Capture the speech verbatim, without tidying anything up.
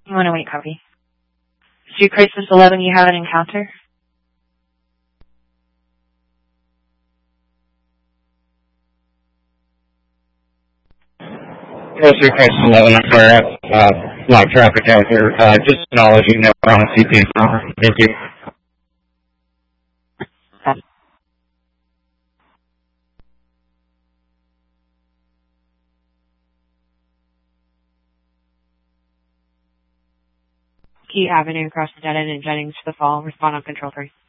You want to wait, copy. Street Crisis eleven, you have an encounter? Yes, Street Crisis eleven, I'm sorry, uh, a lot of traffic out here. Uh, just to let you know, we're on a C P S. Thank you. Key Avenue, across the dead end in Jennings to the fall. Respond on control three.